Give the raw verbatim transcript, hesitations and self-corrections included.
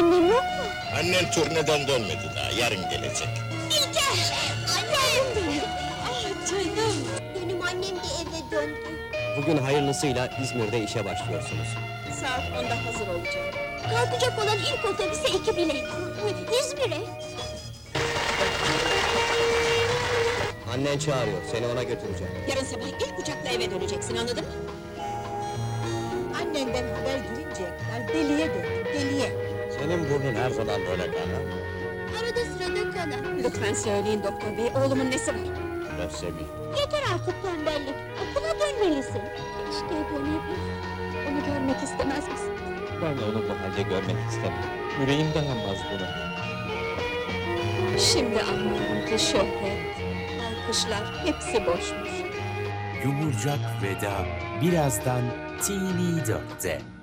Annem yok mu? Annen turneden dönmedi daha, yarın gelecek. İlker! Annem! Ah canım! Benim annem de eve döndü. Bugün hayırlısıyla İzmir'de işe başlıyorsunuz. Saat onda hazır olacağım. Kalkacak olan ilk otobüse iki bilet. İzmir'e. Annen çağırıyor, seni ona götüreceğim. Yarın sabah ilk uçakla eve döneceksin, anladın mı? Annenden haber gelinceye kadar deliye döndüm, deliye. Senin burnun her zaman böyle kana. Arada sırada kana. Lütfen söyleyin doktor bey, oğlumun nesi var? Lösemi. Yeter artık tembellik. Okula dönmelisin. Keşke dönebilsin. Onu görmek istemez misin? Ben de onu bu halde görmek istemem. Yüreğim dayanmaz buna. Şimdi anlıyorum ki şöhret, alkışlar hepsi boşmuş. Yumurcak Veda birazdan T V dörtte.